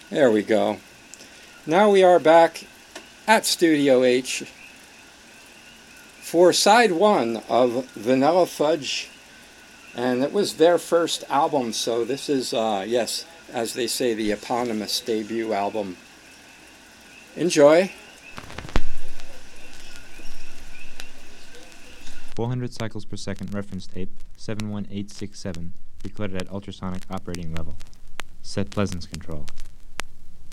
There we go. Now we are back at Studio H for side one of Vanilla Fudge, and it was their first album, so this is, yes, as they say, the eponymous debut album. Enjoy. 400 cycles per second reference tape, 71867, recorded at ultrasonic operating level. Set Pleasance control.